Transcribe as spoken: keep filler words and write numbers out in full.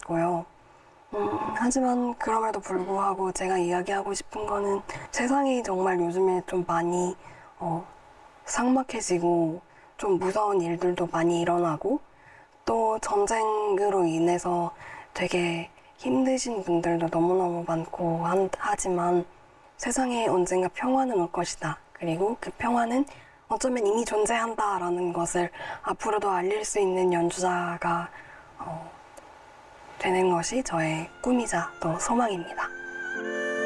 같고요. 음, 하지만 그럼에도 불구하고 제가 이야기하고 싶은 거는 세상이 정말 요즘에 좀 많이 어, 삭막해지고 좀 무서운 일들도 많이 일어나고 또 전쟁으로 인해서 되게 힘드신 분들도 너무너무 많고 한, 하지만 세상에 언젠가 평화는 올 것이다. 그리고 그 평화는 어쩌면 이미 존재한다라는 것을 앞으로도 알릴 수 있는 연주자가 어, 되는 것이 저의 꿈이자 또 소망입니다.